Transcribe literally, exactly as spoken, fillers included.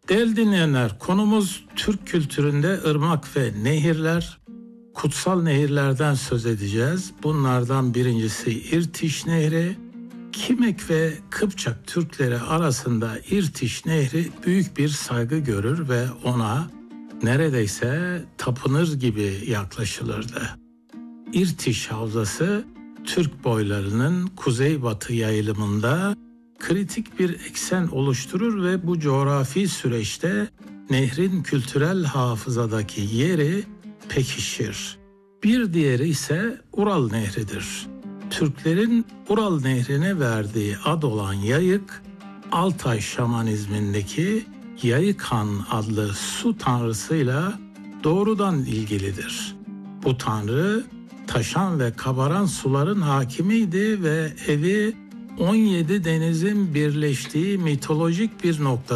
Değerli dinleyenler, konumuz Türk kültüründe ırmak ve nehirler. Kutsal nehirlerden söz edeceğiz. Bunlardan birincisi İrtiş Nehri. Kimek ve Kıpçak Türkleri arasında İrtiş Nehri büyük bir saygı görür ve ona neredeyse tapınır gibi yaklaşılırdı. İrtiş Havzası, Türk boylarının kuzeybatı yayılımında kritik bir eksen oluşturur ve bu coğrafi süreçte nehrin kültürel hafızadaki yeri pekişir. Bir diğeri ise Ural Nehri'dir. Türklerin Ural Nehri'ne verdiği ad olan Yayık, Altay şamanizmindeki Yayık Han adlı su tanrısıyla doğrudan ilgilidir. Bu tanrı taşan ve kabaran suların hakimiydi ve evi on yedi denizin birleştiği mitolojik bir nokta